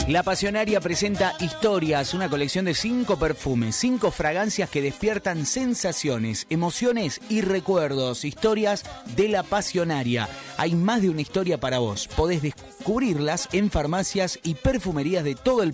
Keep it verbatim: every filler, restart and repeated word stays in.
La Pasionaria presenta Historias, una colección de cinco perfumes, cinco fragancias que despiertan sensaciones, emociones y recuerdos. Historias de La Pasionaria. Hay más de una historia para vos. Podés descubrirlas en farmacias y perfumerías de todo el